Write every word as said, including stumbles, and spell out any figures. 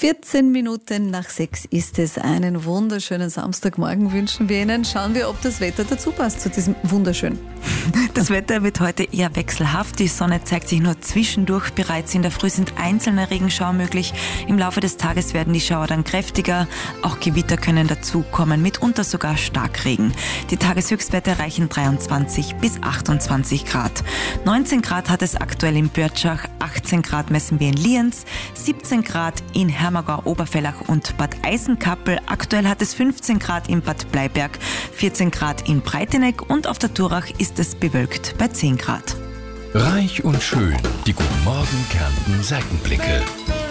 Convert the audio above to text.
vierzehn Minuten nach sechs ist es. Einen wunderschönen Samstagmorgen wünschen wir Ihnen. Schauen wir, ob das Wetter dazu passt, zu diesem wunderschönen. Das Wetter wird heute eher wechselhaft. Die Sonne zeigt sich nur zwischendurch. Bereits in der Früh sind einzelne Regenschauer möglich. Im Laufe des Tages werden die Schauer dann kräftiger. Auch Gewitter können dazukommen, mitunter sogar Starkregen. Die Tageshöchstwerte erreichen dreiundzwanzig bis achtundzwanzig Grad. neunzehn Grad hat es aktuell in Börtschach, achtzehn Grad messen wir in Lienz, siebzehn Grad in Hermagau-Oberfellach und Bad Eisenkappel. Aktuell hat es fünfzehn Grad in Bad Bleiberg, vierzehn Grad in Breiteneck und auf der Durach ist es bewölkt bei zehn Grad. Reich und schön, die Guten Morgen Kärnten Seitenblicke.